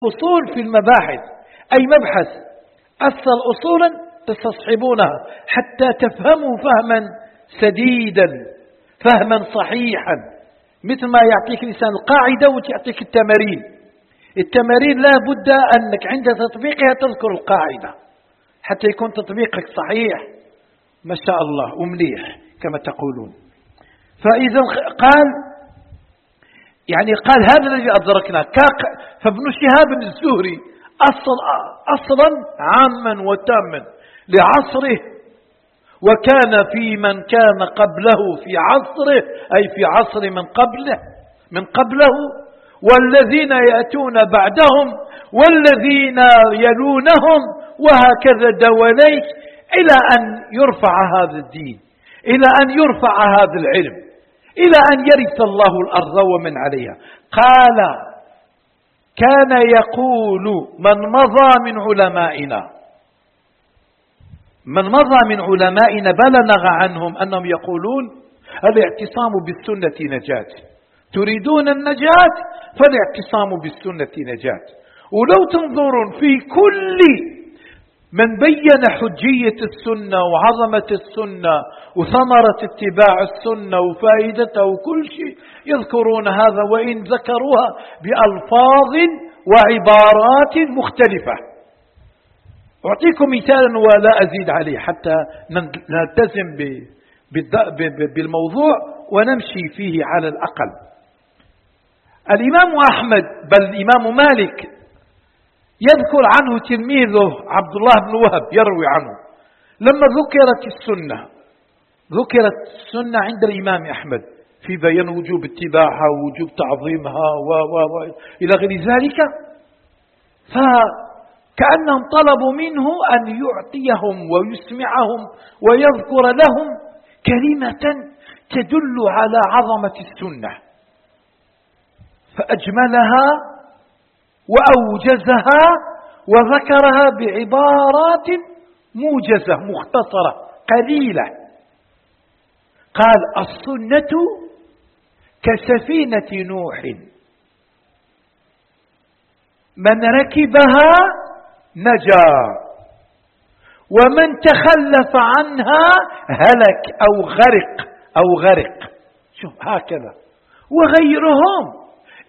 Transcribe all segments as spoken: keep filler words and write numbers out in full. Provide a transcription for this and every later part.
أصول في المباحث، أي مبحث أصل أصولا تستصحبونها حتى تفهموا فهما سديدا، فهما صحيحا، مثل ما يعطيك الإنسان القاعدة وتعطيك التمارين. التمارين لا بد أنك عند تطبيقها تذكر القاعدة حتى يكون تطبيقك صحيح ما شاء الله ومليح كما تقولون. فإذا قال يعني قال هذا الذي أدركنا. فابن شهاب الزهري أصل أصلا عاما وتاما لعصره، وكان في من كان قبله في عصره، أي في عصر من قبله من قبله والذين يأتون بعدهم والذين يلونهم، وهكذا دواليك إلى أن يرفع هذا الدين، إلى أن يرفع هذا العلم، إلى أن يرث الله الأرض ومن عليها. قال كان يقول من مضى من علمائنا من مضى من علمائنا بلغ عنهم أنهم يقولون الاعتصام بالسنة نجاة. تريدون النجاة فالاعتصام بالسنة نجاة. ولو تنظرون في كل من بين حجية السنة وعظمة السنة وثمرة اتباع السنة وفائدته وكل شيء يذكرون هذا، وإن ذكروها بألفاظ وعبارات مختلفة. أعطيكم مثالا ولا أزيد عليه حتى نلتزم بالموضوع ونمشي فيه على الأقل. الإمام أحمد بل الإمام مالك يذكر عنه تلميذه عبد الله بن وهب يروي عنه لما ذكرت السنة ذكرت السنة عند الإمام أحمد في بيان وجوب اتباعها ووجوب تعظيمها و و و إلى غير ذلك، فكأنهم طلبوا منه أن يعطيهم ويسمعهم ويذكر لهم كلمة تدل على عظمة السنة، فأجملها وأوجزها وذكرها بعبارات موجزة مختصرة قليلة. قال السنة كسفينة نوح من ركبها نجا ومن تخلف عنها هلك أو غرق أو غرق. شوف هكذا. وغيرهم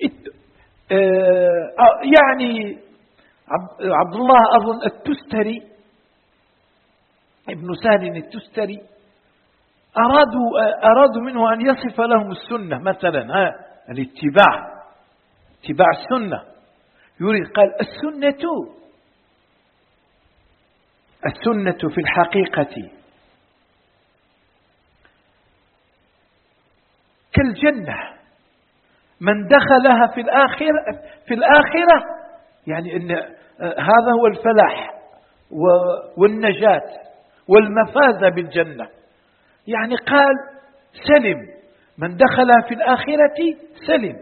يعني عبد الله أظن التستري ابن سهل التستري أرادوا أرادوا منه أن يصف لهم السنة مثلا ها الاتباع اتباع السنة. يريد قال السنة السنة في الحقيقة كالجنة من دخلها في الآخرة في الآخرة يعني إن هذا هو الفلاح والنجاة والمفازة بالجنة. يعني قال سلم من دخلها في الآخرة سلم،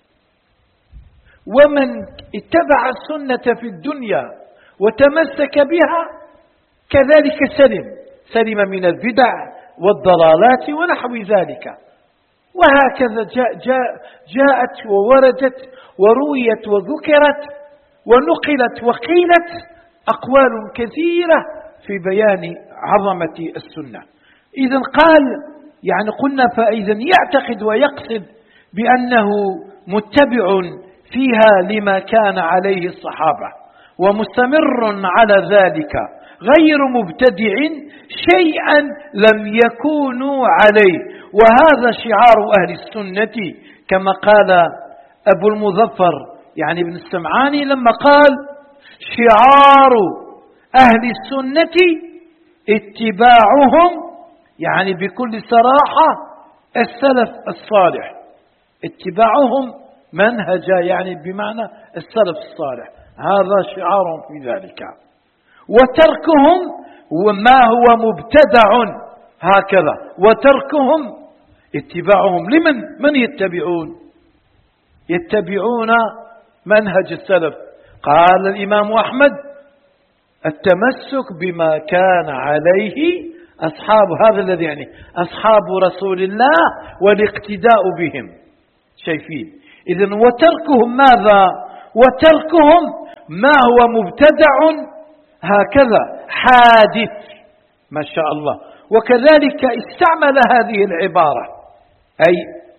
ومن اتبع السنة في الدنيا وتمسك بها كذلك سلم سلم من البدع والضلالات ونحو ذلك. وهكذا جاء جاء جاءت ووردت ورويت وذكرت ونقلت وقيلت أقوال كثيرة في بيان عظمة السنة. إذن قال يعني قلنا فإذا يعتقد ويقصد بأنه متبع فيها لما كان عليه الصحابة ومستمر على ذلك غير مبتدع شيئا لم يكونوا عليه. وهذا شعار أهل السنة كما قال أبو المظفر يعني ابن السمعاني لما قال شعار أهل السنة اتباعهم يعني بكل صراحة السلف الصالح، اتباعهم منهجا يعني بمعنى السلف الصالح، هذا شعارهم في ذلك. وتركهم وما هو مبتدع هكذا، وتركهم اتباعهم لمن من يتبعون يتبعون منهج السلف. قال الإمام أحمد التمسك بما كان عليه أصحاب هذا الذي يعني أصحاب رسول الله والاقتداء بهم شايفين. إذن وتركهم ماذا؟ وتركهم ما هو مبتدع هكذا حادث ما شاء الله. وكذلك استعمل هذه العبارة، أي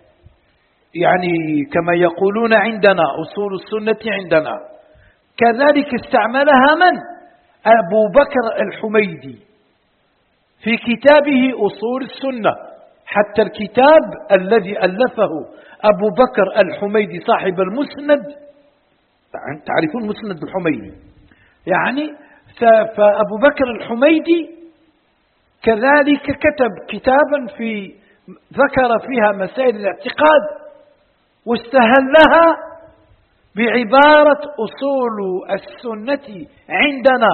يعني كما يقولون عندنا أصول السنة عندنا، كذلك استعملها من؟ أبو بكر الحميدي في كتابه أصول السنة. حتى الكتاب الذي ألفه أبو بكر الحميدي صاحب المسند، تعرفون مسند الحميدي يعني، فأبو بكر الحميدي كذلك كتب كتابا في ذكر فيها مسائل الاعتقاد واستهلها بعبارة أصول السنة عندنا،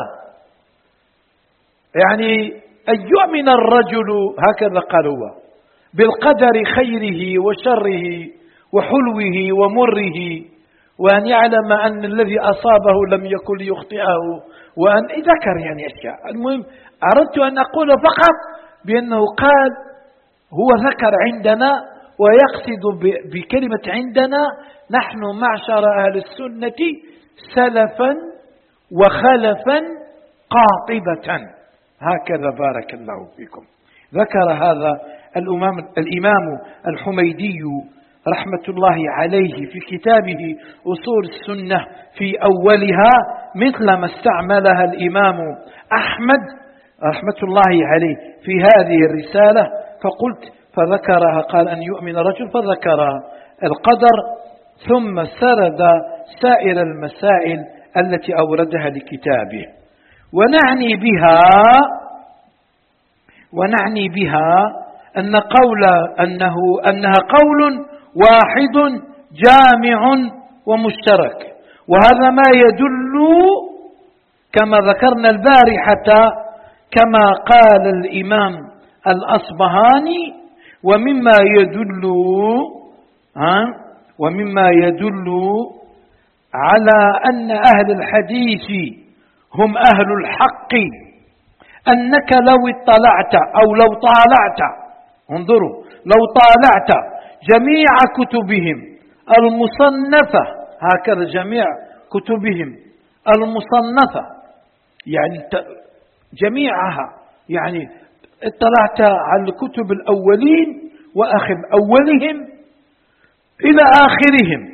يعني أن يؤمن الرجل هكذا قال هو بالقدر خيره وشره وحلوه ومره، وأن يعلم أن الذي أصابه لم يكن ليخطئه، وأن ذكر يعني أشياء. المهم أردت أن أقول فقط بأنه قال هو ذكر عندنا، ويقصد بكلمة عندنا نحن معشر أهل السنة سلفا وخلفا قاطبة، هكذا بارك الله فيكم. ذكر هذا الإمام, الإمام الحميدي رحمة الله عليه في كتابه أصول السنة في أولها مثل ما استعملها الإمام أحمد رحمة الله عليه في هذه الرسالة. فقلت فذكرها، قال أن يؤمن رجل فذكر القدر، ثم سرد سائر المسائل التي أوردها لكتابه. ونعني بها ونعني بها أن قول أنه أنها قول واحد جامع ومشترك، وهذا ما يدل كما ذكرنا البارحة كما قال الإمام الأصبهاني، ومما يدل ها ومما يدل على أن أهل الحديث هم أهل الحق أنك لو اطلعت أو لو طالعت، انظروا، لو طالعت جميع كتبهم المصنفة، هكذا جميع كتبهم المصنفة يعني جميعها، يعني اطلعت على الكتب الأولين وأخذ أولهم إلى آخرهم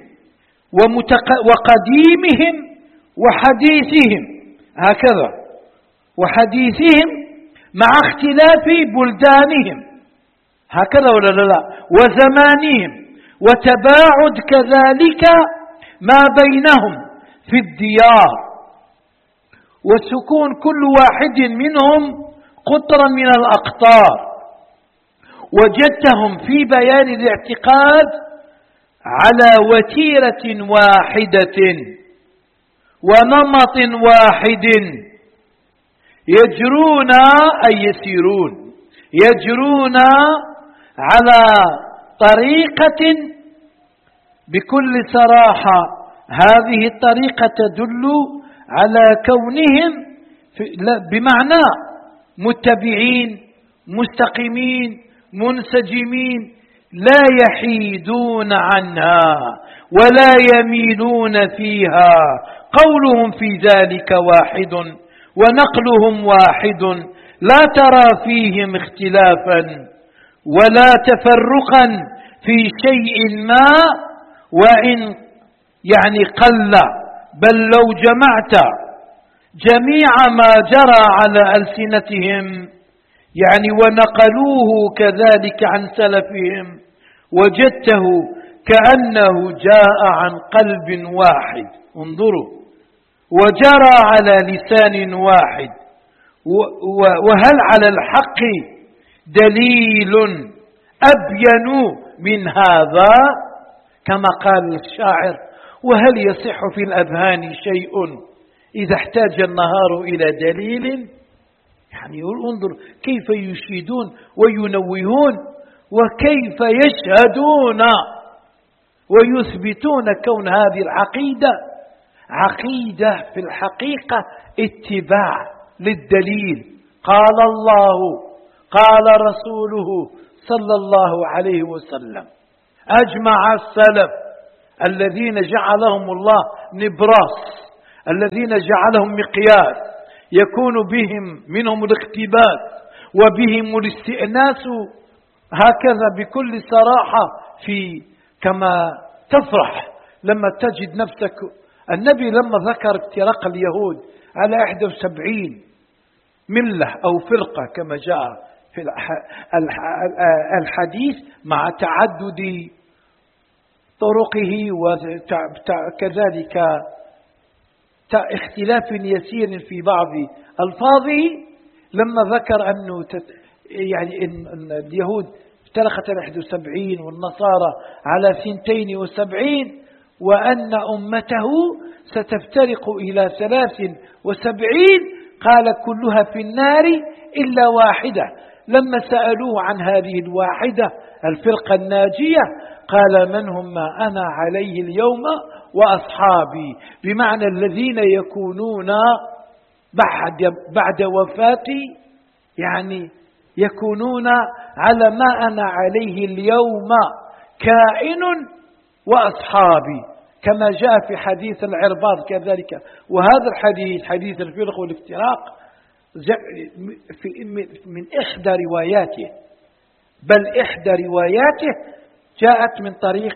وقديمهم وحديثهم، هكذا وحديثهم مع اختلاف بلدانهم، هكذا ولا لا، وزمانهم، وتباعد كذلك ما بينهم في الديار، وسكون كل واحد منهم قطرا من الأقطار. وجدتهم في بيان الاعتقاد على وتيرة واحدة ونمط واحد، يجرون أي يسيرون يجرون على طريقة بكل صراحة. هذه الطريقة تدل على كونهم بمعنى متبعين مستقيمين منسجمين، لا يحيدون عنها ولا يميلون فيها، قولهم في ذلك واحد ونقلهم واحد، لا ترى فيهم اختلافا ولا تفرقا في شيء ما وإن يعني قل، بل لو جمعت جميع ما جرى على ألسنتهم يعني ونقلوه كذلك عن سلفهم وجدته كأنه جاء عن قلب واحد، انظروا، وجرى على لسان واحد. وهل على الحق دليل أبين من هذا؟ كما قال الشاعر: وهل يصح في الأذهان شيء إذا احتاج النهار إلى دليل؟ يعني انظر كيف يشيدون وينوهون وكيف يشهدون ويثبتون كون هذه العقيدة عقيدة في الحقيقة اتباع للدليل، قال الله قال رسوله صلى الله عليه وسلم. أجمع السلف الذين جعلهم الله نبراس الذين جعلهم مقياس يكون بهم منهم الاقتباس وبهم الاستئناس، هكذا بكل صراحة في كما تفرح لما تجد نفسك. النبي لما ذكر افتراق اليهود على إحدى وسبعين ملة أو فرقة كما جاء في الحديث مع تعدد طرقه وكذلك اختلاف يسير في بعض ألفاظه، لما ذكر أنه يعني إن اليهود افترقت على إحدى وسبعين والنصارى على ثنتين وسبعين، وأن أمته ستفترق إلى ثلاث وسبعين، قال كلها في النار إلا واحدة. لما سألوه عن هذه الواحدة الفرقة الناجية قال من هم ما أنا عليه اليوم وأصحابي، بمعنى الذين يكونون بعد, بعد وفاتي، يعني يكونون على ما أنا عليه اليوم كائن وأصحابي، كما جاء في حديث العرباض كذلك. وهذا الحديث حديث الفرق والافتراق من إحدى رواياته، بل إحدى رواياته جاءت من طريق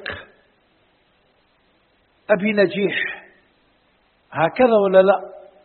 أبي نجيح، هكذا ولا لا؟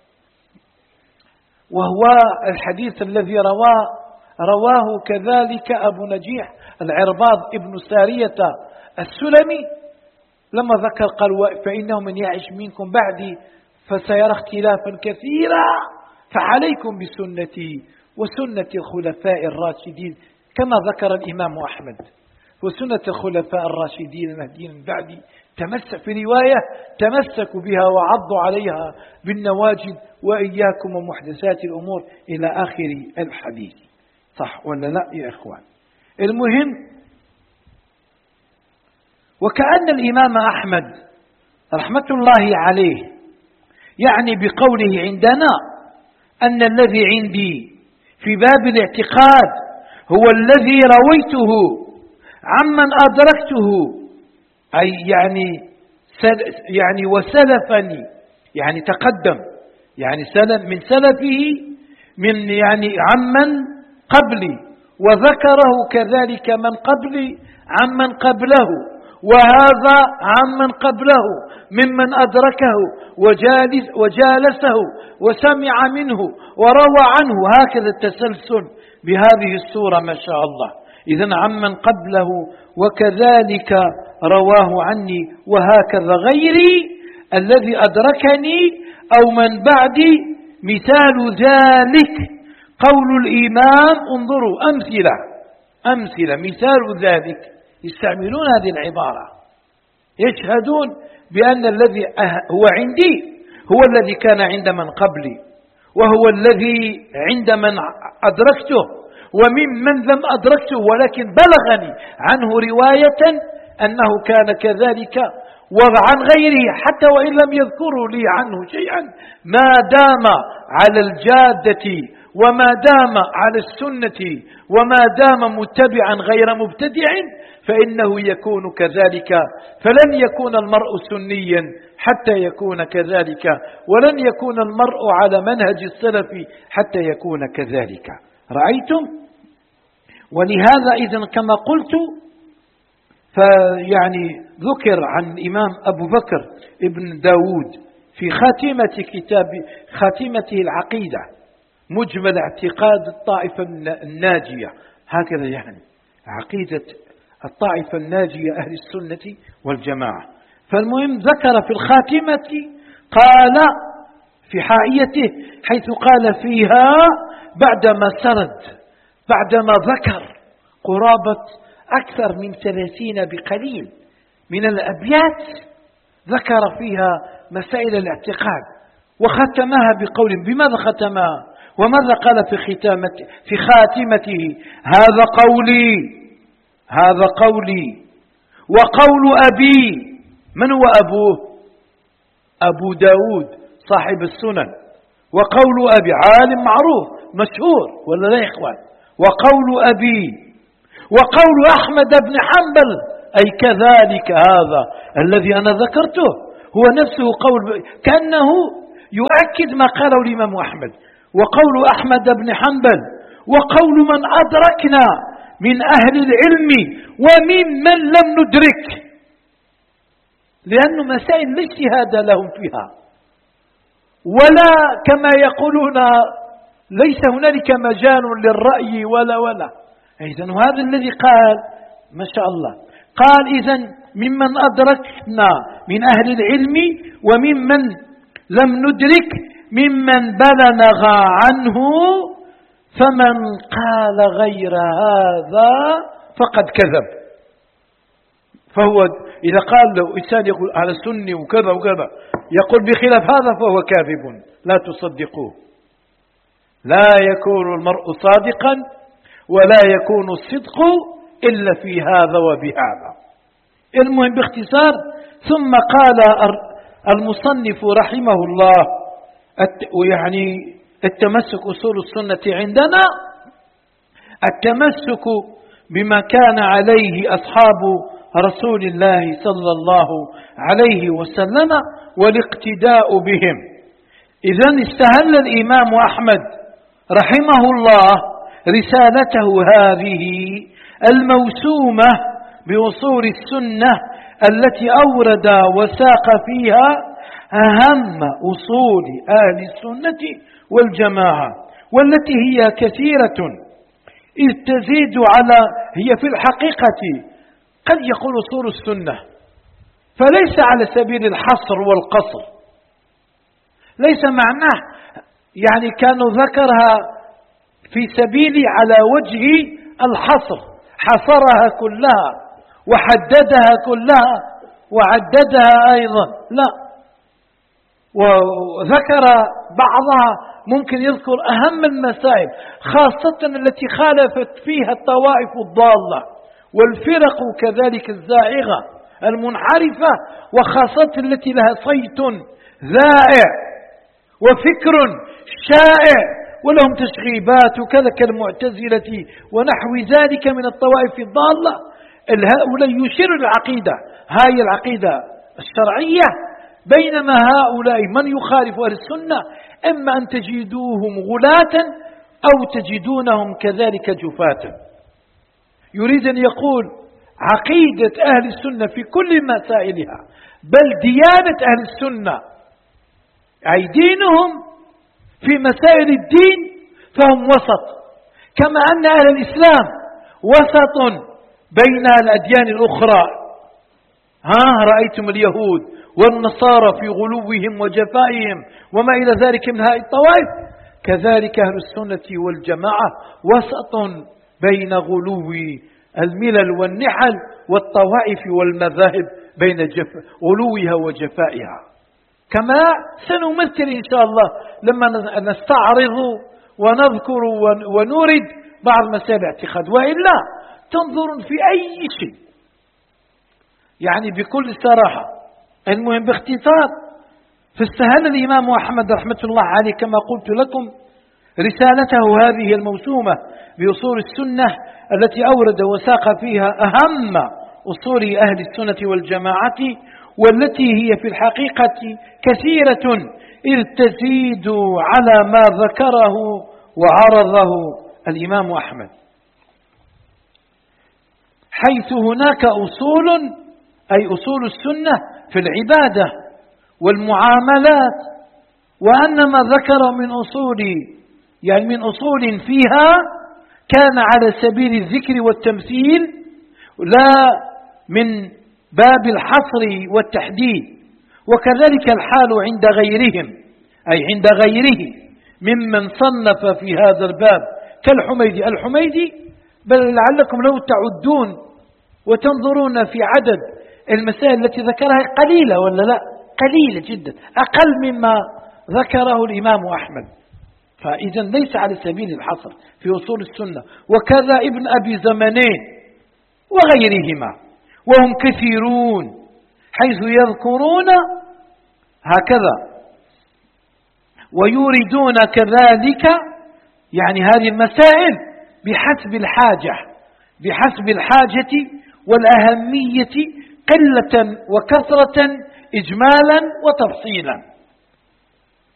وهو الحديث الذي رواه رواه كذلك أبو نجيح العرباض ابن سارية السلمي، لما ذكر قال فإنه من يعش منكم بعدي فسيرى اختلافا كثيرا فعليكم بسنتي وسنة الخلفاء الراشدين، كما ذكر الإمام أحمد، وسنة الخلفاء الراشدين المهديين من بعدي تمسك في رواية تمسكوا بها وعضوا عليها بالنواجذ وإياكم ومحدثات الأمور إلى آخر الحديث. صح ولا لا يا إخوان؟ المهم، وكأن الإمام أحمد رحمة الله عليه يعني بقوله عندنا أن الذي عندي في باب الاعتقاد هو الذي رويته عمن أدركته، أي يعني يعني وسلفني، يعني تقدم، يعني سلف من سلفه، من يعني عمن قبلي، وذكره كذلك من قبلي عمن قبله، وهذا عمن قبله ممن أدركه وجالس وجالسه وسمع منه وروى عنه، هكذا التسلسل بهذه الصورة ما شاء الله. إذن عمن قبله وكذلك رواه عني، وهكذا غيري الذي أدركني أو من بعدي. مثال ذلك قول الإمام، انظروا أمثلة أمثلة مثال ذلك، يستعملون هذه العبارة، يشهدون بأن الذي هو عندي هو الذي كان عند من قبلي، وهو الذي عند من أدركته وممن لم أدركته، ولكن بلغني عنه رواية أنه كان كذلك، وعن غيره حتى وإن لم يذكروا لي عنه شيئا، ما دام على الجادة وما دام على السنة وما دام متبعا غير مبتدع فإنه يكون كذلك. فلن يكون المرء سنيا حتى يكون كذلك، ولن يكون المرء على منهج السلف حتى يكون كذلك. رأيتم؟ ولهذا إذن كما قلت، فيعني ذكر عن الإمام أبو بكر ابن داود في خاتمة كتاب خاتمته العقيدة مجمل اعتقاد الطائفة الناجية، هكذا يعني عقيدة الطائفة الناجية أهل السنة والجماعة. فالمهم ذكر في الخاتمة، قال في حائيته حيث قال فيها بعدما سرد، بعدما ذكر قرابة أكثر من ثلاثين بقليل من الأبيات، ذكر فيها مسائل الاعتقاد وختمها بقول. بماذا ختمها؟ وماذا قال في ختامته في خاتمته؟ هذا قولي هذا قولي وقول أبي. من هو أبوه؟ أبو داود صاحب السنن، وقول أبي عالم معروف مشهور ولا لا يا إخوان؟ وقول أبي وقول أحمد بن حنبل، أي كذلك هذا الذي أنا ذكرته هو نفسه قول، كأنه يؤكد ما قاله الإمام أحمد وقول أحمد بن حنبل وقول من أدركنا من أهل العلم وممن لم ندرك، لأن مسائل لا اجتهاد لهم فيها ولا كما يقولون ليس هنالك مجال للرأي ولا ولا. إذن هذا الذي قال ما شاء الله، قال إذن ممن أدركنا من أهل العلم وممن لم ندرك ممن بلغ عنه، فمن قال غير هذا فقد كذب. فهو إذا قال له إنسان يقول على السنة وكذا وكذا يقول بخلاف هذا فهو كاذب، لا تصدقوه. لا يكون المرء صادقا ولا يكون الصدق إلا في هذا وبهذا. المهم باختصار، ثم قال المصنف رحمه الله ويعني التمسك أصول السنة عندنا التمسك بما كان عليه أصحاب رسول الله صلى الله عليه وسلم والاقتداء بهم. إذن استهل الإمام أحمد رحمه الله رسالته هذه الموسومة بأصول السنة التي أورد وساق فيها أهم أصول أهل السنة والجماعة، والتي هي كثيرة إذ تزيد على، هي في الحقيقة قد يقول أصول السنة فليس على سبيل الحصر والقصر، ليس معناه يعني كانوا ذكرها في سبيل على وجه الحصر، حصرها كلها وحددها كلها وعددها أيضا، لا، وذكر بعضها، ممكن يذكر أهم المسائل خاصة التي خالفت فيها الطوائف الضالة والفرق كذلك الزائغة المنحرفة، وخاصة التي لها صيت ذائع وفكر شائع ولهم تشغيبات وكذا كالمعتزلة ونحو ذلك من الطوائف الضالة. هؤلاء يشير العقيدة، هاي العقيدة الشرعية، بينما هؤلاء من يخالف أهل السنة إما أن تجدوهم غلاة أو تجدونهم كذلك جفاة. يريد أن يقول عقيدة أهل السنة في كل مسائلها، بل ديانة أهل السنة أي دينهم في مسائل الدين فهم وسط، كما أن أهل الإسلام وسط بين الأديان الأخرى. ها رأيتم اليهود والنصارى في غلوهم وجفائهم وما إلى ذلك من هذه الطوائف، كذلك أهل السنة والجماعة وسط بين غلو الملل والنحل والطوائف والمذاهب بين جف... غلوها وجفائها، كما سنمثل إن شاء الله لما نستعرض ونذكر ونورد بعض مسائل الاعتقاد. وإلا تنظر في أي شيء يعني بكل صراحة. المهم باختصار، فاستهل الإمام أحمد رحمة الله عليه كما قلت لكم رسالته هذه الموسومة بأصول السنة التي أورد وساق فيها أهم أصول أهل السنة والجماعة، والتي هي في الحقيقة كثيرة إذ تزيد على ما ذكره وعرضه الإمام أحمد، حيث هناك أصول أي أصول السنة في العبادة والمعاملات، وأن ما ذكر من أصول يعني من أصول فيها كان على سبيل الذكر والتمثيل لا من باب الحصر والتحديد. وكذلك الحال عند غيرهم أي عند غيره ممن صنف في هذا الباب كالحميدي. الحميدي بل لعلكم لو تعدون وتنظرون في عدد المسائل التي ذكرها قليلة ولا لا، قليلة جدا، أقل مما ذكره الإمام أحمد. فإذا ليس على سبيل الحصر في أصول السنة. وكذا ابن أبي زمانين وغيرهما، وهم كثيرون حيث يذكرون هكذا ويوردون كذلك يعني هذه المسائل بحسب الحاجة بحسب الحاجة والأهمية قلة وكثرة إجمالا وتفصيلا.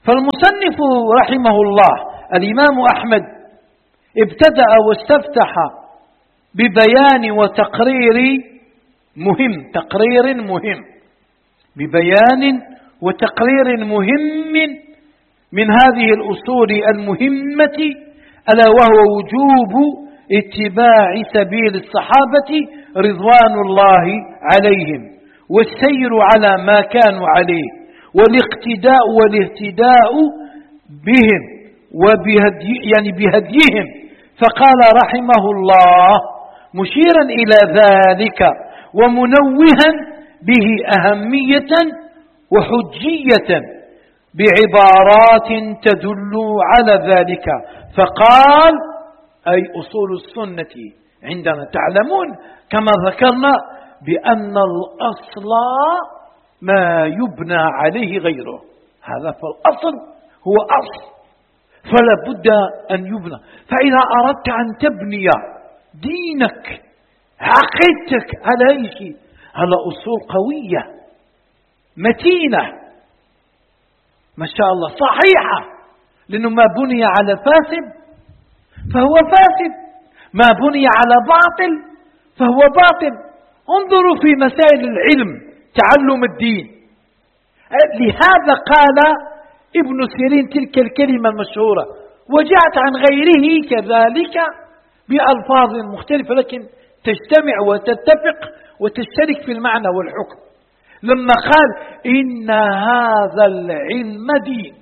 فالمصنف رحمه الله الإمام أحمد ابتدأ واستفتح ببيان وتقرير مهم تقرير مهم ببيان وتقرير مهم من هذه الأصول المهمة، ألا وهو وجوب اتباع سبيل الصحابة رضوان الله عليهم والسير على ما كانوا عليه والاقتداء والاهتداء بهم وبهدي يعني بهديهم. فقال رحمه الله مشيرا إلى ذلك ومنوها به أهمية وحجية بعبارات تدل على ذلك، فقال أي أصول السنة عندنا تعلمون كما ذكرنا بأن الأصل ما يبنى عليه غيره، هذا فالأصل هو أصل فلا بد أن يبنى. فإذا أردت أن تبني دينك عقيدتك على أي شيء على أصول قوية متينة ما شاء الله صحيحة، لأنه ما بني على فاسد فهو فاسد، ما بني على باطل فهو باطل. انظروا في مسائل العلم تعلم الدين، لهذا قال ابن سيرين تلك الكلمة المشهورة، وجاءت عن غيره كذلك بألفاظ مختلفة لكن تجتمع وتتفق وتشترك في المعنى والحكم، لما قال إن هذا العلم دين.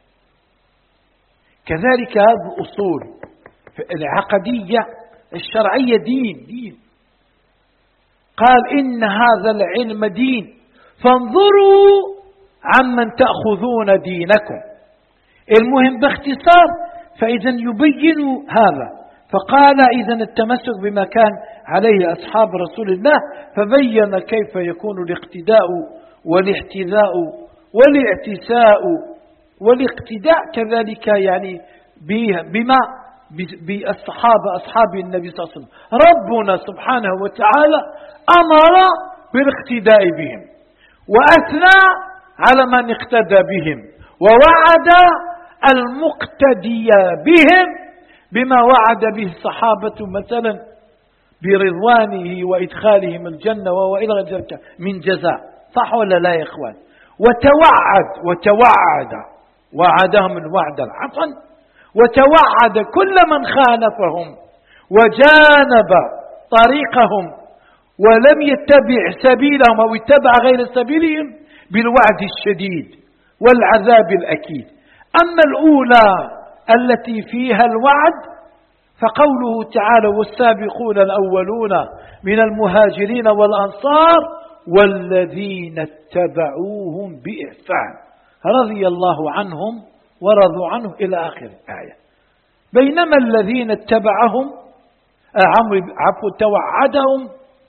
كذلك هذه الأصول العقدية الشرعية دين دين قال إن هذا العلم دين فانظروا عمن تأخذون دينكم. المهم باختصار فإذا يبين هذا، فقال إذا التمسك بما كان عليه أصحاب رسول الله، فبين كيف يكون الاقتداء والاحتذاء والاعتساء والاقتداء كذلك يعني بما بالصحابة أصحاب النبي صلى الله عليه وسلم. ربنا سبحانه وتعالى أمر بالاقتداء بهم وأثنى على من اقتدى بهم ووعد المقتدي بهم بما وعد به الصحابة مثلا برضوانه وإدخالهم الجنة وإلى غير ذلك من جزاء، صح ولا لا يا إخوان؟ وتوعد وتوعد وعدهم الوعد الحسن وتوعد كل من خالفهم وجانب طريقهم ولم يتبع سبيلهم أو اتبع غير سبيلهم بالوعد الشديد والعذاب الأكيد. أما الأولى التي فيها الوعد فقوله تعالى والسابقون الأولون من المهاجرين والأنصار والذين اتبعوهم بإحسان رضي الله عنهم ورضوا عنه إلى آخر الآية. بينما الذين اتبعهم عفوا توعدهم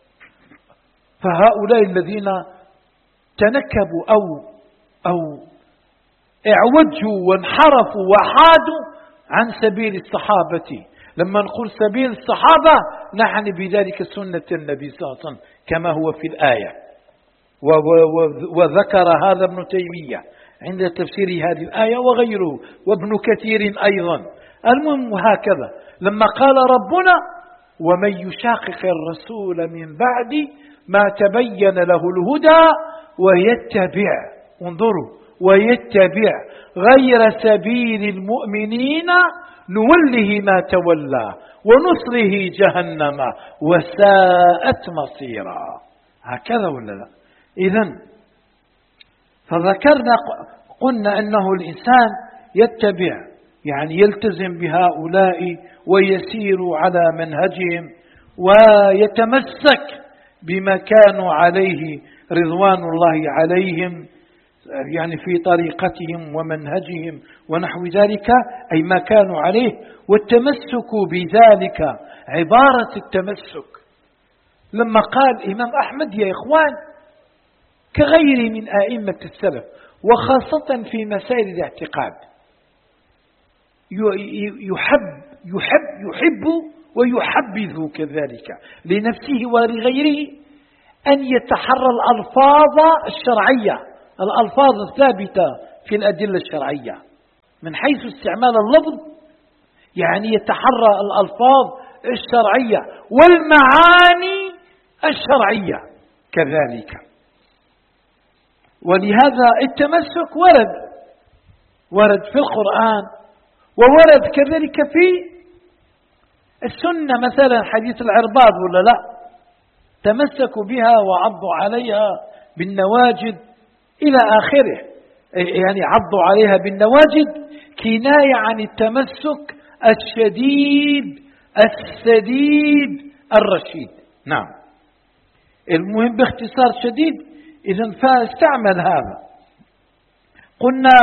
فهؤلاء الذين تنكبوا أو أو اعوجوا وانحرفوا وحادوا عن سبيل الصحابة. لما نقول سبيل الصحابة نعني بذلك سنة النبي صلى الله عليه وسلم كما هو في الآية، وذكر هذا ابن تيمية عند تفسير هذه الآية وغيره وابن كثير أيضا. المهم هكذا لما قال ربنا ومن يشاقق الرسول من بعد ما تبين له الهدى ويتبع انظروا ويتبع غير سبيل المؤمنين نوله ما تولى ونصره جهنم وساءت مصيرا. هكذا ولا لا؟ إذن فذكرنا قلنا أنه الإنسان يتبع يعني يلتزم بهؤلاء ويسير على منهجهم ويتمسك بما كانوا عليه رضوان الله عليهم يعني في طريقتهم ومنهجهم ونحو ذلك أي ما كانوا عليه. والتمسك بذلك عبارة التمسك لما قال إمام أحمد يا إخوان كغيره من أئمة السلف وخاصة في مسائل الاعتقاد يحب يحب يحب ويحبذ كذلك لنفسه ولغيره أن يتحرى الألفاظ الشرعية الألفاظ الثابتة في الأدلة الشرعية من حيث استعمال اللفظ، يعني يتحرى الألفاظ الشرعية والمعاني الشرعية كذلك. ولهذا التمسك ورد ورد في القرآن وورد كذلك في السنة، مثلا حديث العرباض ولا لا، تمسكوا بها وعضوا عليها بالنواجد إلى آخره، يعني عضوا عليها بالنواجد كناية عن التمسك الشديد السديد الرشيد. نعم، المهم باختصار شديد، إذن فاستعمل هذا. قلنا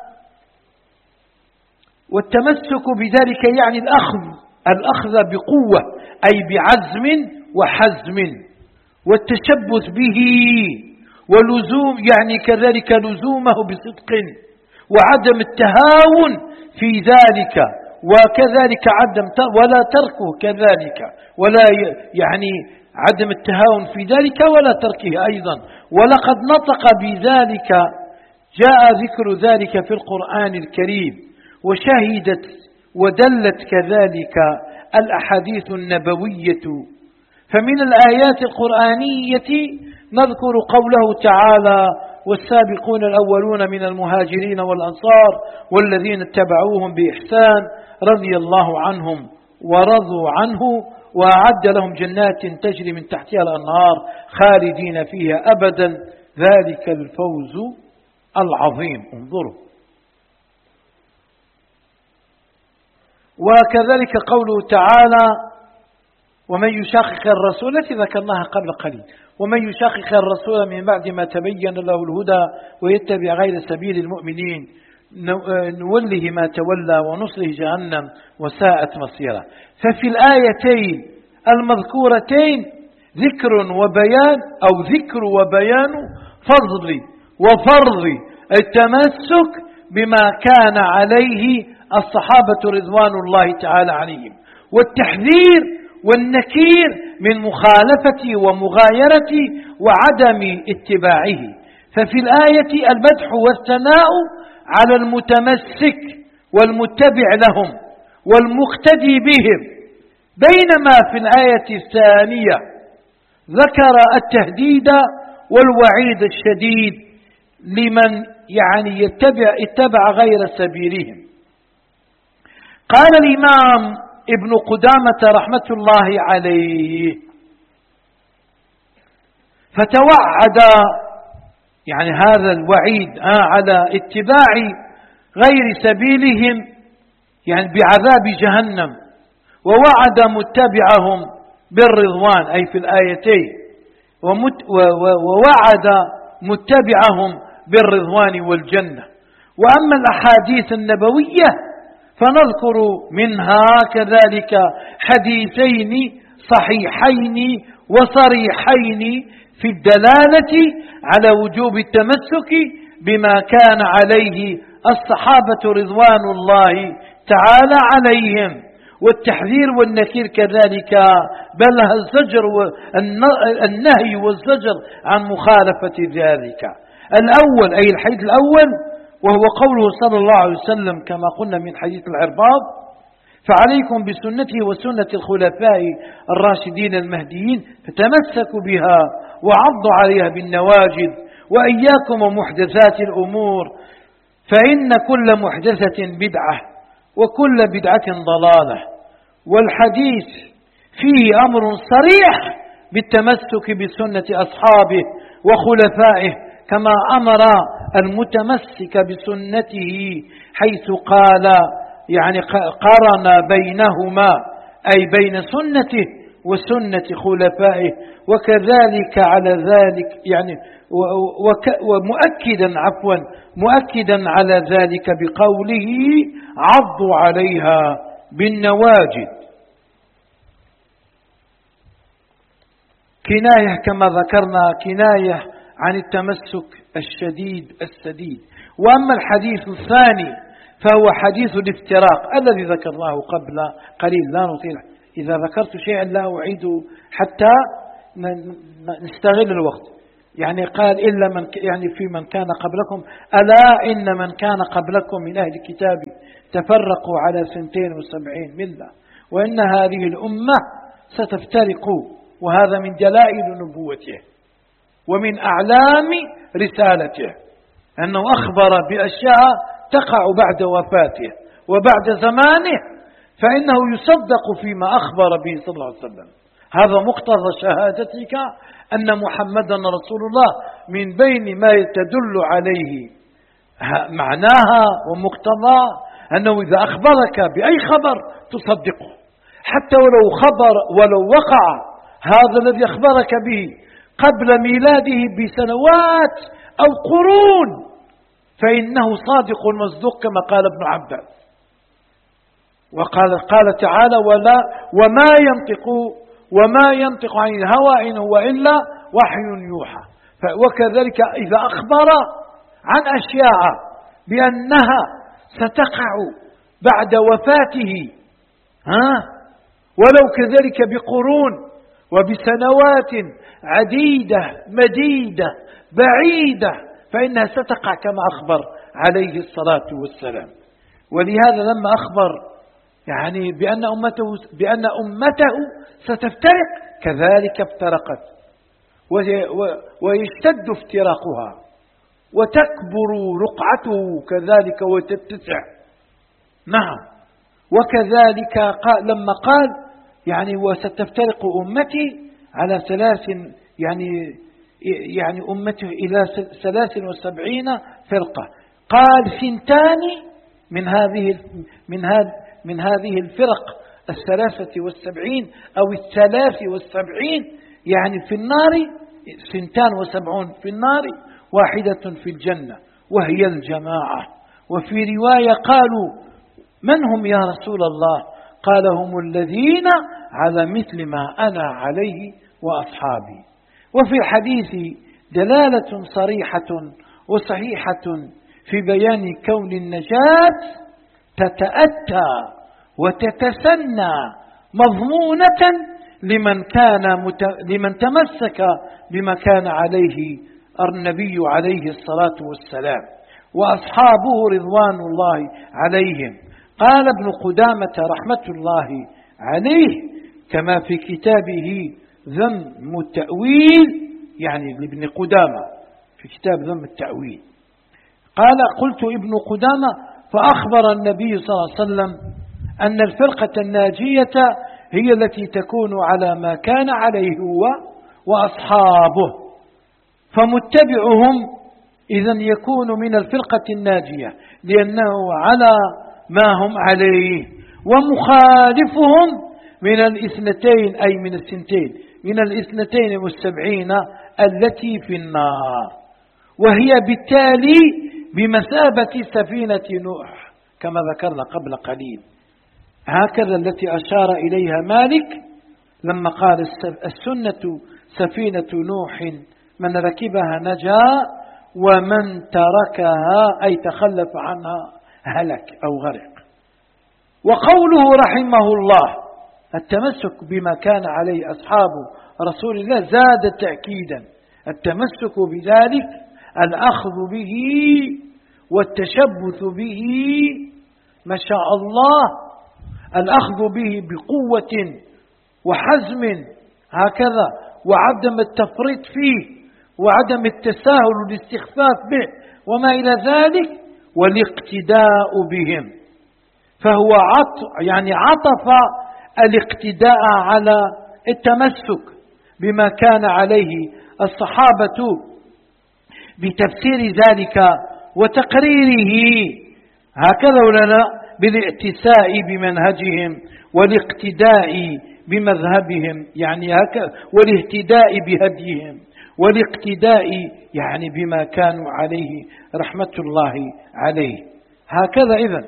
والتمسك بذلك يعني الأخذ الأخذ بقوة أي بعزم وحزم، والتشبث به ولزوم يعني كذلك لزومه بصدق، وعدم التهاون في ذلك، وكذلك عدم ولا تركه كذلك، ولا يعني عدم التهاون في ذلك ولا تركه أيضا. ولقد نطق بذلك، جاء ذكر ذلك في القرآن الكريم، وشهدت ودلت كذلك الأحاديث النبوية. فمن الآيات القرآنية نذكر قوله تعالى: والسابقون الأولون من المهاجرين والأنصار والذين اتبعوهم بإحسان رضي الله عنهم ورضوا عنه وأعد لهم جنات تجري من تحتها الأنهار خالدين فيها أبدا ذلك الفوز العظيم. انظروا. وكذلك قوله تعالى: ومن يشاقق الرسول، التي ذكرناها قبل قليل، ومن يشاقق الرسول من بعد ما تبين له الهدى ويتبع غير سبيل المؤمنين نوله ما تولى ونصله جهنم وساءت مصيره. ففي الآيتين المذكورتين ذكر وبيان أو ذكر وبيان فضل وفرض التمسك بما كان عليه الصحابة رضوان الله تعالى عليهم، والتحذير والنكير من مخالفة ومغايرة وعدم اتباعه. ففي الآية المدح والثناء على المتمسك والمتبع لهم والمقتدي بهم، بينما في الآية الثانية ذكر التهديد والوعيد الشديد لمن يعني يتبع, اتبع غير سبيلهم. قال الإمام ابن قدامة رحمة الله عليه: فتوعد يعني هذا الوعيد على اتباع غير سبيلهم يعني بعذاب جهنم، ووعد متبعهم بالرضوان أي في الآيتين، ووعد متبعهم بالرضوان والجنة. وأما الأحاديث النبوية فنذكر منها كذلك حديثين صحيحين وصريحين في الدلالة على وجوب التمسك بما كان عليه الصحابة رضوان الله تعالى عليهم، والتحذير والنكير كذلك، بل الزجر والنهي والزجر عن مخالفة ذلك. الأول أي الحديث الأول وهو قوله صلى الله عليه وسلم كما قلنا من حديث العرباض: فعليكم بسنتي وسنة الخلفاء الراشدين المهديين فتمسكوا بها وعضوا عليها بالنواجذ، وإياكم ومحدثات الأمور فإن كل محدثة بدعة وكل بدعة ضلالة. والحديث فيه أمر صريح بالتمسك بسنة أصحابه وخلفائه، كما أمر المتمسك بسنته حيث قال يعني قارن بينهما أي بين سنته وسنة خلفائه، وكذلك على ذلك يعني ومؤكدا عفوا مؤكدا على ذلك بقوله: عضوا عليها بالنواجذ. كناية كما ذكرنا كناية عن التمسك الشديد السديد. وأما الحديث الثاني فهو حديث الافتراق الذي ذكرناه قبل قليل، لا نطيل، إذا ذكرت شيئا لا أعيده حتى نستغل الوقت. يعني قال إلا من يعني في من كان قبلكم ألا إن من كان قبلكم من أهل الكتاب تفرقوا على سنتين وسبعين ملة وإن هذه الأمة ستفترق، وهذا من دلائل نبوته ومن أعلام رسالته أنه أخبر بأشياء تقع بعد وفاته وبعد زمانه، فإنه يصدق فيما أخبر به صلى الله عليه وسلم. هذا مقتضى شهادتك أن محمدا رسول الله من بين ما تدل عليه معناها ومقتضى أنه إذا أخبرك بأي خبر تصدقه، حتى ولو خبر ولو وقع هذا الذي أخبرك به قبل ميلاده بسنوات أو قرون فإنه صادق مصدوق كما قال ابن عباس. وقال قال تعالى ولا وما ينطق وما ينطق عن الهوى إن هو إلا وحي يوحى. وكذلك إذا أخبر عن أشياء بأنها ستقع بعد وفاته ها ولو كذلك بقرون وبسنوات عديدة مديدة بعيدة فإنها ستقع كما أخبر عليه الصلاة والسلام. ولهذا لما أخبر يعني بأن أمته, بأن أمته ستفترق كذلك افترقت ويشتد افتراقها وتكبر رقعته كذلك وتتسع. نعم. وكذلك قال لما قال يعني وستفترق أمتي على ثلاث يعني يعني أمته إلى ثلاث وسبعين فرقة، قال سنتان من هذه من هذه من هذه الفرق الثلاثة والسبعين أو الثلاث والسبعين يعني في النار، سنتان وسبعون في النار واحدة في الجنة وهي الجماعة. وفي رواية قالوا من هم يا رسول الله؟ قال هم الذين على مثل ما أنا عليه وأصحابي. وفي الحديث دلالة صريحة وصحيحة في بيان كون النجاة تتأتى وتتسنى مضمونة لمن كان مت... لمن تمسك بما كان عليه النبي عليه الصلاة والسلام وأصحابه رضوان الله عليهم. قال ابن قدامة رحمة الله عليه كما في كتابه ذم التأويل يعني لابن قدامة في كتاب ذم التأويل قال قلت ابن قدامة فأخبر النبي صلى الله عليه وسلم أن الفرقة الناجية هي التي تكون على ما كان عليه هو وأصحابه، فمتبعهم إذن يكون من الفرقة الناجية لأنه على ما هم عليه، ومخالفهم من الاثنتين أي من السنتين من الاثنتين والسبعين التي في النار، وهي بالتالي بمثابة سفينة نوح كما ذكرنا قبل قليل. هكذا التي أشار إليها مالك لما قال السنة سفينة نوح من ركبها نجا ومن تركها أي تخلف عنها هلك أو غرق. وقوله رحمه الله التمسك بما كان عليه أصحاب رسول الله زاد تأكيدا، التمسك بذلك الأخذ به والتشبث به ما شاء الله، الأخذ به بقوة وحزم هكذا وعدم التفريط فيه وعدم التساهل والاستخفاف به وما إلى ذلك، والاقتداء بهم. فهو عطف يعني عطف الاقتداء على التمسك بما كان عليه الصحابة بتفسير ذلك وتقريره هكذا ولا بالاعتساء بمنهجهم والاقتداء بمذهبهم يعني هكذا، والاهتداء بهديهم والاقتداء يعني بما كانوا عليه رحمة الله عليه هكذا. إذن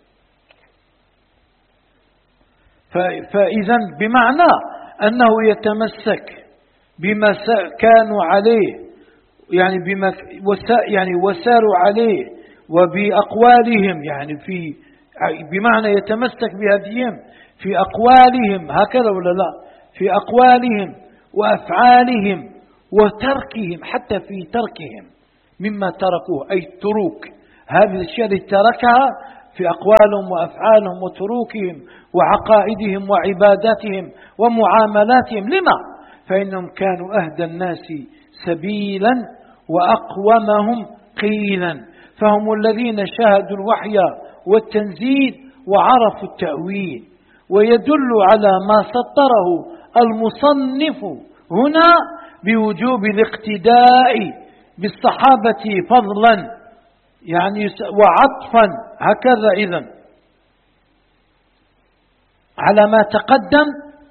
فإذا بمعنى أنه يتمسك بما كانوا عليه يعني بما يعني وساروا عليه وبأقوالهم يعني في بمعنى يتمسك بهديهم في أقوالهم هكذا ولا لا، في أقوالهم وأفعالهم وتركهم، حتى في تركهم مما تركوه، أي التروك، هذه الأشياء التي تركها في أقوالهم وأفعالهم وتروكهم وعقائدهم وعباداتهم ومعاملاتهم. لما؟ فإنهم كانوا أهدى الناس سبيلا وأقومهم قيلا، فهم الذين شاهدوا الوحي والتنزيل وعرفوا التأويل. ويدل على ما سطره المصنف هنا بوجوب الاقتداء بالصحابة فضلا يعني وعطفا، هكذا إذن على ما تقدم.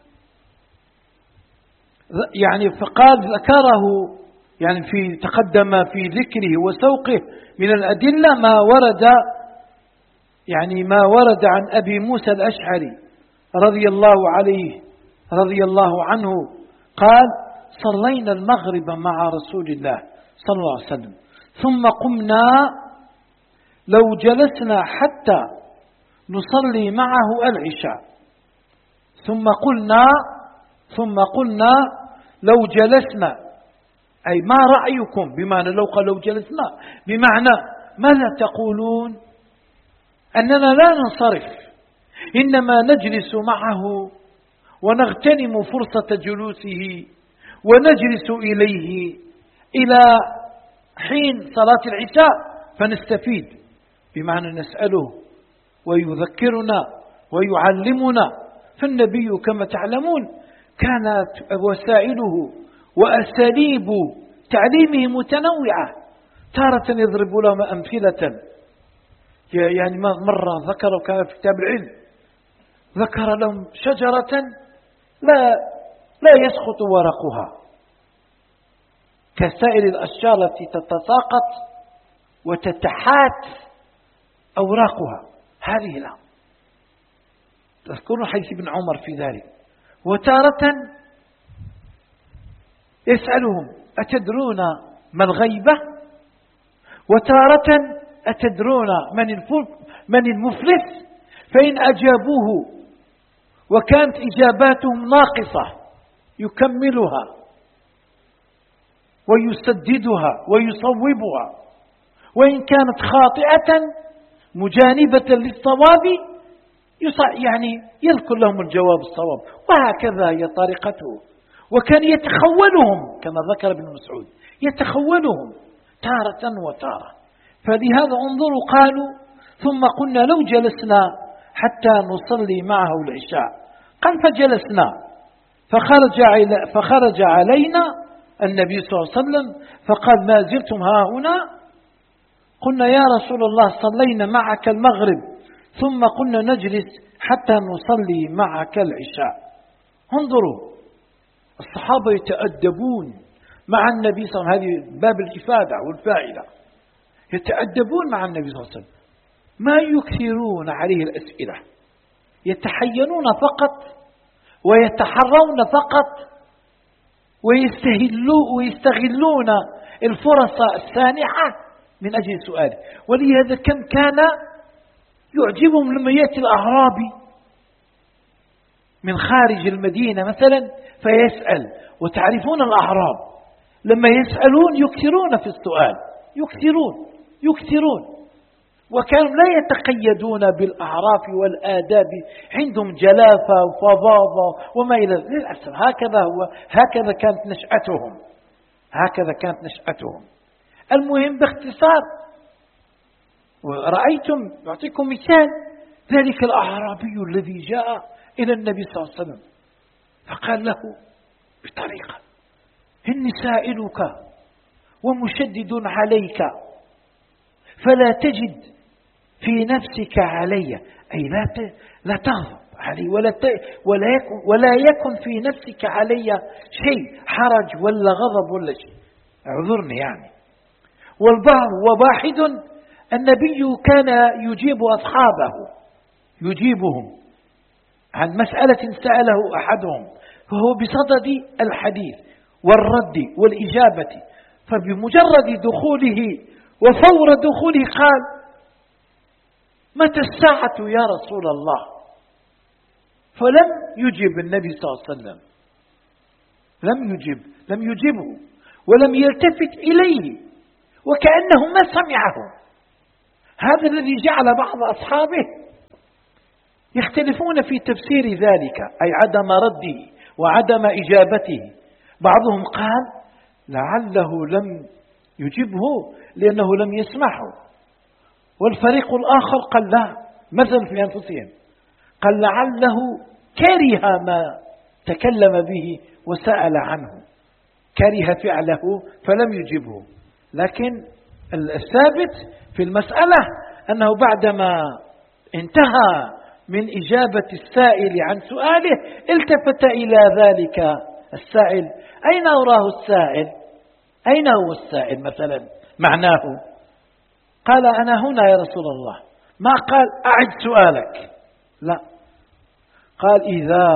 يعني فقال ذكره يعني في تقدم في ذكره وسوقه من الأدلة ما ورد يعني ما ورد عن أبي موسى الأشعري رضي الله عليه رضي الله عنه قال: صلينا المغرب مع رسول الله صلى الله عليه وسلم ثم قمنا لو جلسنا حتى نصلي معه العشاء، ثم قلنا ثم قلنا لو جلسنا، أي ما رأيكم، بمعنى لو قال لو جلسنا بمعنى ماذا تقولون؟ أننا لا ننصرف، إنما نجلس معه ونغتنم فرصة جلوسه ونجلس إليه إلى حين صلاة العشاء فنستفيد، بمعنى نسأله ويذكرنا ويعلمنا. فالنبي كما تعلمون كانت وسائله وأساليب تعليمه متنوعة، تارة يضرب لهم أمثلة. يعني مرة ذكروا كان في كتاب العلم ذكر لهم شجرة لا لا يسقط ورقها كسائر الأشجار التي تتساقط وتتحات أوراقها، هذه لا. تذكرون حديث ابن عمر في ذلك. وتارة يسألهم: أتدرون ما الغيبة؟ وتارة: أتدرون من المفلس؟ فإن أجابوه وكانت إجاباتهم ناقصة يكملها ويسددها ويصوبها، وإن كانت خاطئة مجانبة للصواب يعني يذكر لهم الجواب الصواب، وهكذا هي طريقته. وكان يتخولهم كما ذكر ابن مسعود، يتخولهم تارة وتارة. فلهذا انظروا قالوا: ثم قلنا لو جلسنا حتى نصلي معه العشاء، قال فجلسنا فخرج, فخرج علينا النبي صلى الله عليه وسلم فقال: ما زلتم ها هنا؟ قلنا: يا رسول الله صلينا معك المغرب ثم قلنا نجلس حتى نصلي معك العشاء. انظروا الصحابة يتأدبون مع النبي صلى الله عليه وسلم، هذه باب الإفادة والفائدة، يتأدبون مع النبي صلى الله عليه وسلم، ما يكثرون عليه الأسئلة، يتحينون فقط ويتحرون فقط ويستغلون الفرص السانحة من أجل سؤاله. ولهذا كم كان يعجبهم لما يأتي الأعرابي من خارج المدينة مثلا فيسأل. وتعرفون الأعراب لما يسألون يكثرون في السؤال، يكثرون يكثرون وكانوا لا يتقيدون بالأعراف والآداب، عندهم جلافة وفظاظة وما إلى ذلك. للأسف هكذا هو، هكذا كانت نشأتهم، هكذا كانت نشأتهم. المهم باختصار، ورأيتم أعطيكم مثال ذلك الأعرابي الذي جاء إلى النبي صلى الله عليه وسلم فقال له بطريقة: إني سائلك ومشدد عليك فلا تجد في نفسك علي، أي لا لا تغضب علي ولا ولا يكن ولا يكن في نفسك علي شيء حرج ولا غضب ولا شيء، اعذرني يعني. والبعض وواحد النبي كان يجيب أصحابه، يجيبهم عن مسألة سأله أحدهم فهو بصدد الحديث والرد والإجابة، فبمجرد دخوله وفور دخوله قال: متى الساعة يا رسول الله؟ فلم يجب النبي صلى الله عليه وسلم، لم يجب لم يجبه. ولم يلتفت إليه وكأنه ما سمعه. هذا الذي جعل بعض أصحابه يختلفون في تفسير ذلك، أي عدم رده وعدم إجابته. بعضهم قال لعله لم يجبه لأنه لم يسمعه، والفريق الآخر قال لا، مثل في أنفسهم، قال لعله كره ما تكلم به وسأل عنه، كره فعله فلم يجبه. لكن الثابت في المسألة أنه بعدما انتهى من إجابة السائل عن سؤاله التفت إلى ذلك السائل. أين أراه السائل؟ أين هو السائل مثلا؟ معناه قال أنا هنا يا رسول الله، ما قال أعد سؤالك، لا، قال إذا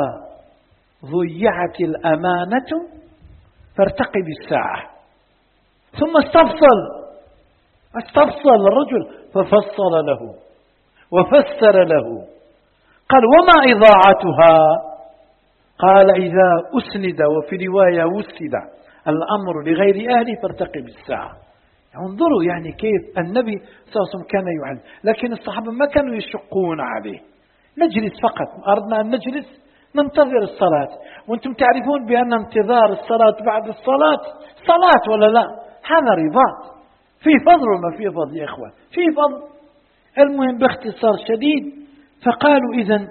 ضيعت الأمانة فارتقب الساعة. ثم استفصل استفصل الرجل ففصل له وفسر له، قال وما إضاعتها؟ قال إذا أسند، وفي رواية وسد الأمر لغير أهله فارتقب الساعة. انظروا يعني كيف النبي صلى الله عليه وسلم كان يعلم، لكن الصحابة ما كانوا يشقون عليه. نجلس فقط، أردنا أن نجلس ننتظر الصلاة، وأنتم تعرفون بأن انتظار الصلاة بعد الصلاة صلاة ولا لا؟ هذا رباط، في فضل وما في فضل يا إخوان، في فضل. المهم باختصار شديد، فقالوا إذن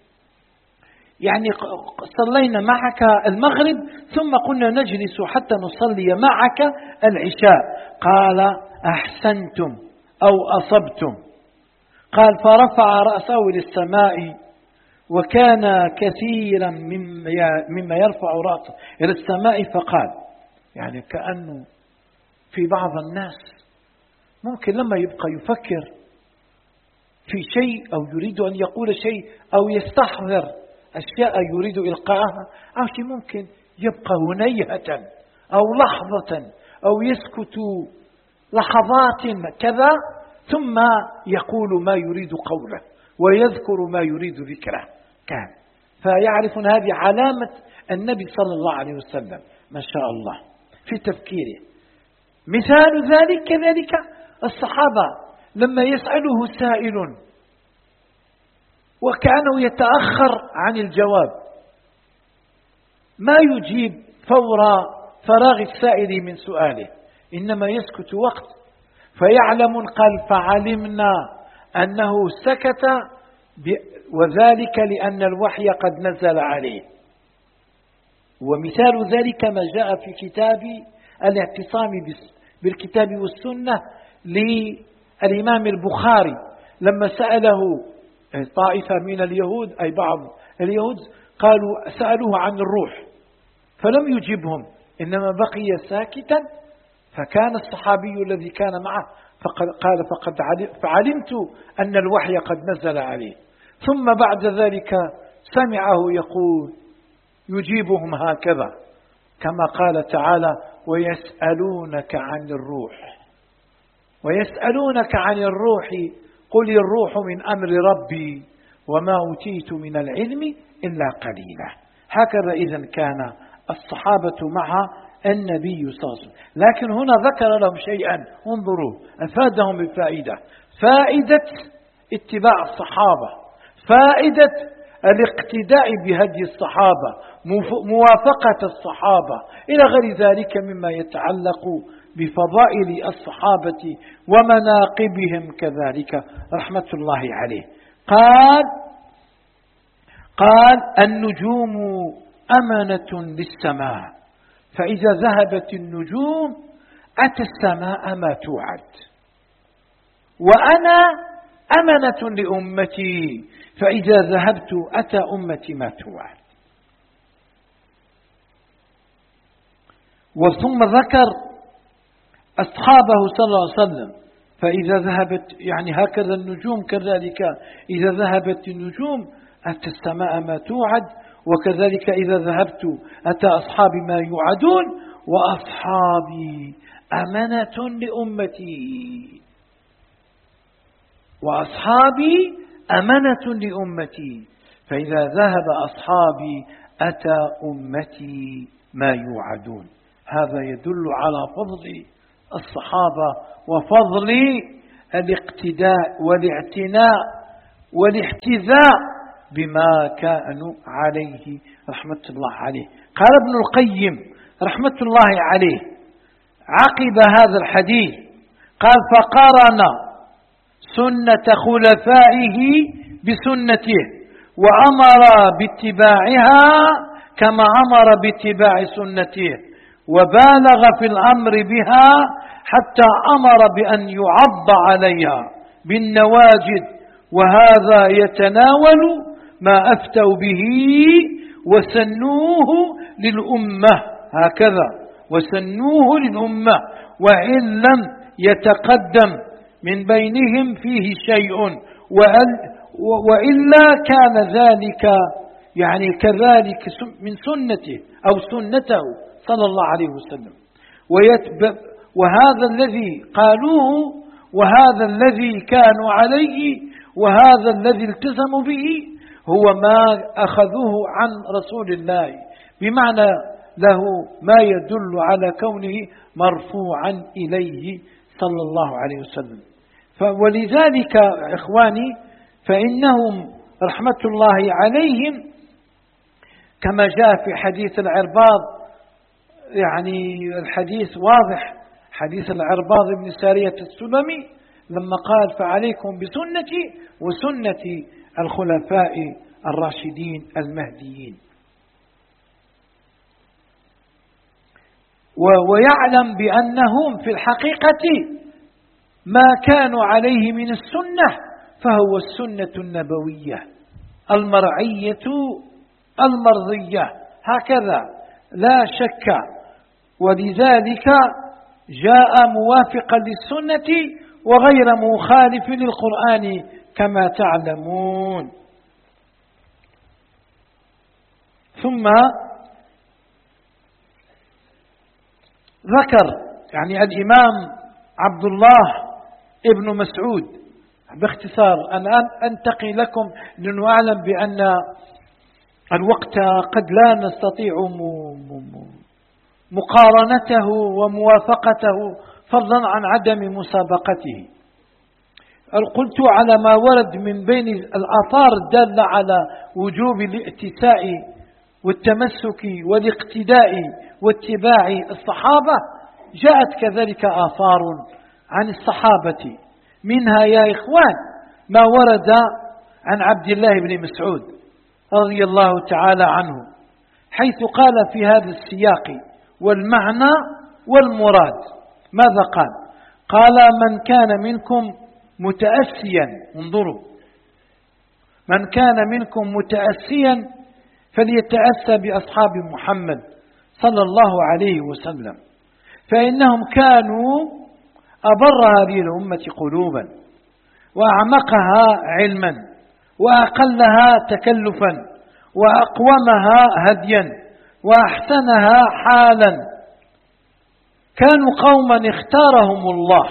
يعني صلينا معك المغرب ثم قلنا نجلس حتى نصلي معك العشاء. قال أحسنتم أو أصبتم. قال فرفع رأسه للسماء، وكان كثيرا مما يرفع رأسه إلى السماء، فقال يعني كأنه في بعض الناس ممكن لما يبقى يفكر في شيء أو يريد أن يقول شيء أو يستحضر أشياء يريد إلقاءها أو شيء ممكن يبقى هنيهة أو لحظة أو يسكت لحظات كذا ثم يقول ما يريد قوله ويذكر ما يريد ذكره. كان فيعرف أن هذه علامة النبي صلى الله عليه وسلم ما شاء الله في تفكيره. مثال ذلك كذلك الصحابة لما يسأله سائل وكأنه يتأخر عن الجواب، ما يجيب فور فراغ السائل من سؤاله، إنما يسكت وقت فيعلم. قال فعلمنا أنه سكت وذلك لأن الوحي قد نزل عليه. ومثال ذلك ما جاء في كتاب الاعتصام بالكتاب والسنة للإمام البخاري لما سأله طائفة من اليهود أي بعض اليهود قالوا سألوه عن الروح فلم يجبهم إنما بقي ساكتا، فكان الصحابي الذي كان معه فقال فقد فعلمت أن الوحي قد نزل عليه. ثم بعد ذلك سمعه يقول يجيبهم هكذا كما قال تعالى ويسألونك عن الروح ويسألونك عن الروح قل الروح من أمر ربي وما أوتيت من العلم إلا قليلا. هكذا إذن كان الصحابة مع النبي صلى الله عليه وسلم. لكن هنا ذكر لهم شيئا انظروا أفادهم بفائدة، فائدة اتباع الصحابة، فائدة الاقتداء بهدي الصحابة، موافقة الصحابة إلى غير ذلك مما يتعلق بفضائل الصحابة ومناقبهم كذلك رحمة الله عليه. قال قال النجوم أمنة للسماء، فإذا ذهبت النجوم أتى السماء ما توعد، وأنا أمنة لأمتي فإذا ذهبت أتى أمتي ما توعد. وثم ذكر أصحابه صلى الله عليه وسلم فإذا ذهبت يعني هكذا النجوم كذلك إذا ذهبت النجوم أتى السماء ما توعد، وكذلك إذا ذهبت أتى أصحابي ما يوعدون، وأصحابي أمنة لأمتي وأصحابي أمنة لأمتي فإذا ذهب أصحابي أتى أمتي ما يوعدون. هذا يدل على فضل الصحابة وفضل الاقتداء والاعتناء والاحتذاء بما كانوا عليه رحمة الله عليه. قال ابن القيم رحمة الله عليه عقب هذا الحديث قال: فقارن سنة خلفائه بسنته وأمر باتباعها كما أمر باتباع سنته، وبالغ في الأمر بها حتى أمر بأن يعض عليها بالنواجذ، وهذا يتناول ما أفتوا به وسنوه للأمة، هكذا وسنوه للأمة، وإن لم يتقدم من بينهم فيه شيء، وإلا كان ذلك يعني كذلك من سنته أو سنته صلى الله عليه وسلم. وهذا الذي قالوه وهذا الذي كانوا عليه وهذا الذي التزموا به هو ما أخذوه عن رسول الله، بمعنى له ما يدل على كونه مرفوعا إليه صلى الله عليه وسلم. ولذلك إخواني فإنهم رحمة الله عليهم كما جاء في حديث العرباض، يعني الحديث واضح، حديث العرباض بن سارية السلمي لما قال: فعليكم بسنتي وسنة الخلفاء الراشدين المهديين. ويعلم بأنهم في الحقيقة ما كانوا عليه من السنة فهو السنة النبوية المرعية المرضية، هكذا لا شك. ولذلك جاء موافقا للسنة وغير مخالف للقرآن كما تعلمون. ثم ذكر يعني الإمام عبد الله ابن مسعود باختصار. أنا أنتقي لكم لأنه أعلم بأن الوقت قد لا نستطيع مقارنته وموافقته فضلا عن عدم مسابقته. قلت على ما ورد من بين الآثار الدالة على وجوب الائتساء والتمسك والاقتداء واتباع الصحابة جاءت كذلك آثار عن الصحابة، منها يا إخوان ما ورد عن عبد الله بن مسعود رضي الله تعالى عنه، حيث قال في هذا السياق والمعنى والمراد ماذا قال؟ قال: من كان منكم متأسيا، انظروا، من كان منكم متأسيا فليتأسى بأصحاب محمد صلى الله عليه وسلم، فإنهم كانوا أبر هذه الأمة قلوبا وأعمقها علما وأقلها تكلفا وأقومها هديا وأحسنها حالا. كانوا قوما اختارهم الله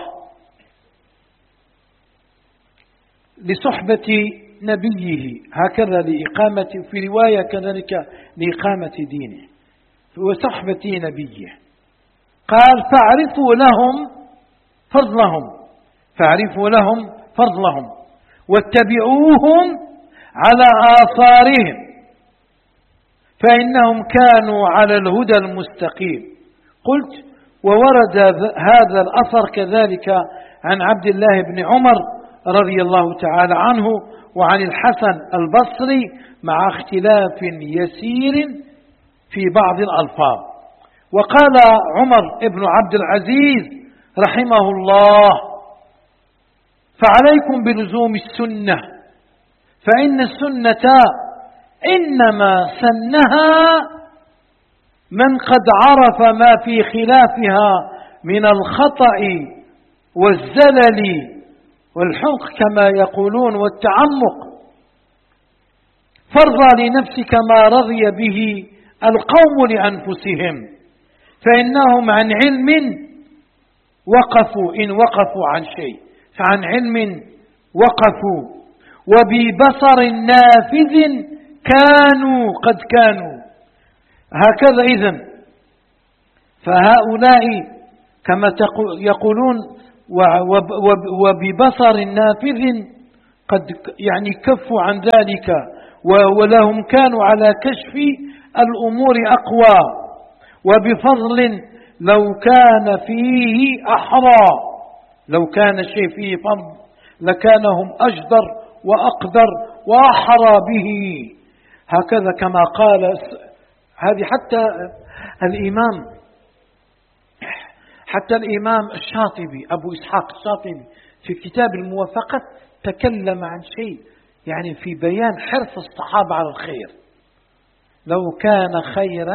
لصحبة نبيه، هكذا لإقامة، في رواية كذلك لإقامة دينه وصحبة نبيه. قال: فاعرفوا لهم فضلهم فاعرفوا لهم فضلهم واتبعوهم على آثارهم فإنهم كانوا على الهدى المستقيم. قلت: وورد هذا الأثر كذلك عن عبد الله بن عمر رضي الله تعالى عنه وعن الحسن البصري مع اختلاف يسير في بعض الألفاظ. وقال عمر بن عبد العزيز رحمه الله: فعليكم بلزوم السنة، فإن السنة إنما سنها من قد عرف ما في خلافها من الخطأ والزلل والحمق كما يقولون والتعمق، فارضى لنفسك ما رضي به القوم لأنفسهم، فإنهم عن علم وقفوا إن وقفوا عن شيء، فعن علم وقفوا، وببصر نافذ كانوا قد كانوا. هكذا إذن فهؤلاء كما يقولون وببصر نافذ قد يعني كفوا عن ذلك، ولهم كانوا على كشف الأمور أقوى. وبفضل لو كان فيه أحرى، لو كان الشيء فيه فضل لكانهم أجدر وأقدر وأحرى به، هكذا كما قال. هذه حتى الإمام حتى الإمام الشاطبي أبو إسحاق الشاطبي في كتاب الموافقة تكلم عن شيء يعني في بيان حرص الصحابة على الخير. لو كان خيرا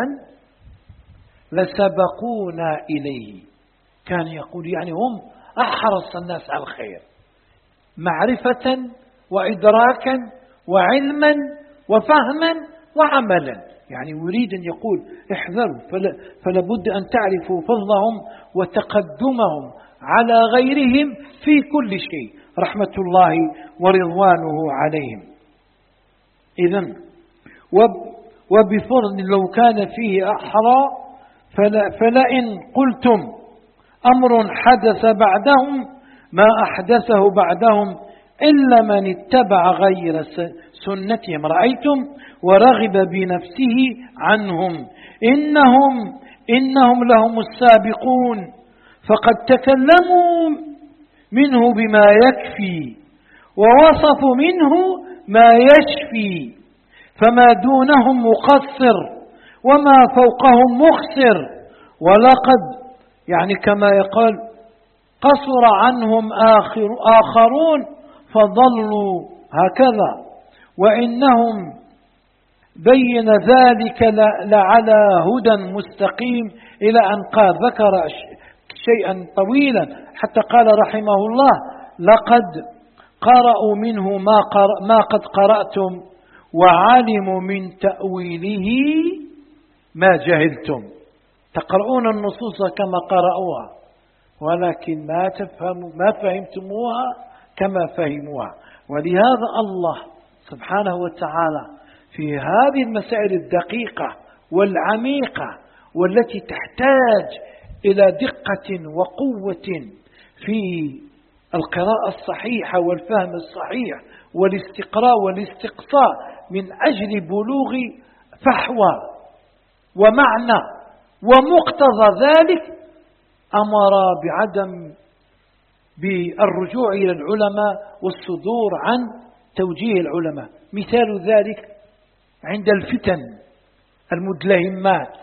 لسبقونا إليه، كان يقول يعني هم أحرص الناس على الخير معرفة وإدراكا وعلما وفهما وعملا. يعني يريد أن يقول احذروا، فلا بد أن تعرفوا فضلهم وتقدمهم على غيرهم في كل شيء، رحمة الله ورضوانه عليهم. إذن وبفضل لو كان فيه أحرى فلا فلئن قلتم أمر حدث بعدهم ما أحدثه بعدهم إلا من اتبع غير سنتهم رأيتم ورغب بنفسه عنهم إنهم إنهم لهم السابقون، فقد تكلموا منه بما يكفي ووصفوا منه ما يشفي، فما دونهم مقصر وما فوقهم مخسر. ولقد يعني كما يقول قصر عنهم آخر آخرون فضلوا هكذا، وإنهم بين ذلك لعلى هدى مستقيم، إلى أن قال ذكر شيئا طويلا حتى قال رحمه الله لقد قرأوا منه ما, قرأ ما قد قرأتم وعلموا من تأويله ما جهلتم. تقرؤون النصوص كما قرأوها ولكن ما تفهموا ما فهمتموها كما فهموها. ولهذا الله سبحانه وتعالى في هذه المسائل الدقيقة والعميقة والتي تحتاج إلى دقة وقوة في القراءة الصحيحة والفهم الصحيح والاستقراء والاستقصاء من أجل بلوغ فحوى ومعنى ومقتضى ذلك، أمر بعدم بالرجوع إلى العلماء والصدور عن توجيه العلماء. مثال ذلك عند الفتن المدلهمات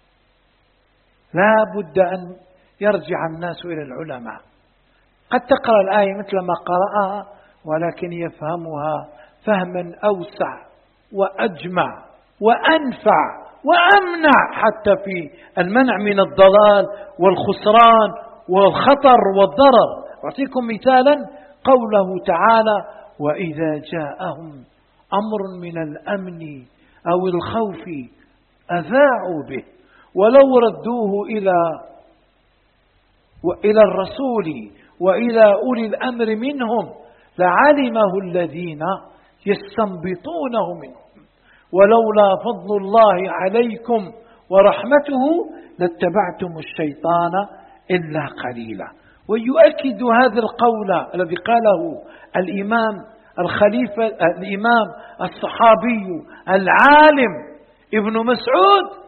لا بد أن يرجع الناس إلى العلماء. قد تقرأ الآية مثل ما قرأها ولكن يفهمها فهما أوسع وأجمع وأنفع وأمنع حتى في المنع من الضلال والخسران والخطر والضرر. أعطيكم مثالا قوله تعالى وإذا جاءهم أمر من الأمن أو الخوف أذاعوا به ولو ردوه إلى وإلى الرسول وإلى أولي الأمر منهم لعلمه الذين يستنبطونه منهم ولولا فضل الله عليكم ورحمته لاتبعتم الشيطان إلا قليلا. ويؤكد هذا القول الذي قاله الإمام الخليفة الإمام الصحابي العالم ابن مسعود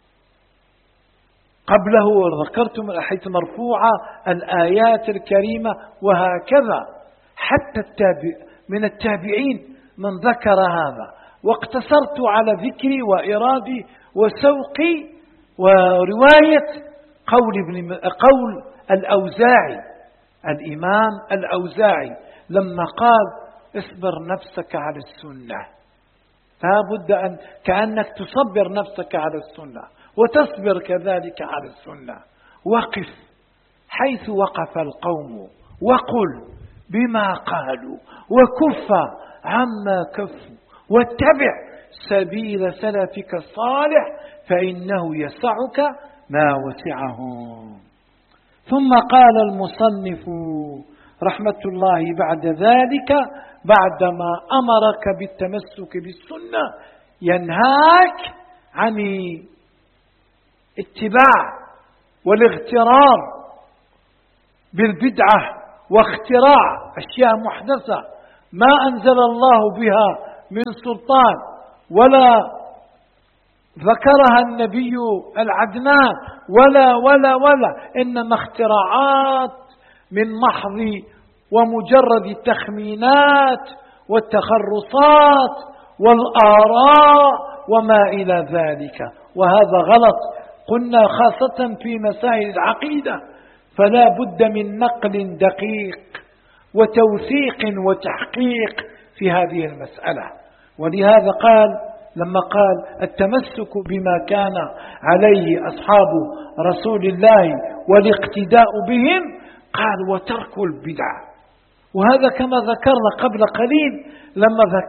قبله ذكرت من الأحاديث المرفوعة الآيات الكريمة وهكذا حتى التابع من التابعين من ذكر هذا. واقتصرت على ذكري وإرادي وسوقي ورواية قول ابن قول الأوزاعي الإمام الأوزاعي لما قال اصبر نفسك على السنة. لا بد أن كأنك تصبر نفسك على السنة وتصبر كذلك على السنة. وقف حيث وقف القوم وقل بما قالوا وكف عما كفوا واتبع سبيل سلفك الصالح فإنه يسعك ما وسعهم. ثم قال المصنف رحمة الله بعد ذلك بعدما أمرك بالتمسك بالسنة ينهاك عن اتباع والاغترار بالبدعة واختراع أشياء محدثة ما أنزل الله بها من سلطان ولا ذكرها النبي العدنان ولا ولا ولا إنما اختراعات من محض ومجرد التخمينات والتخرصات والآراء وما إلى ذلك، وهذا غلط. قلنا خاصة في مسائل العقيدة فلا بد من نقل دقيق وتوثيق وتحقيق في هذه المسألة. ولهذا قال لما قال التمسك بما كان عليه أصحاب رسول الله والاقتداء بهم، قال وترك البدع. وهذا كما ذكرنا قبل قليل لما ذكرنا